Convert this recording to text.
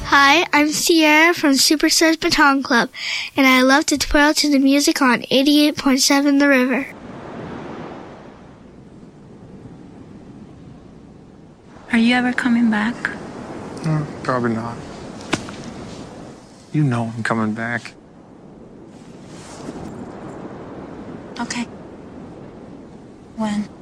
Hi, I'm Sierra from Superstars Baton Club, and I love to twirl to the music on 88.7 The River. Are you ever coming back? Probably not. You know I'm coming back. Okay. When?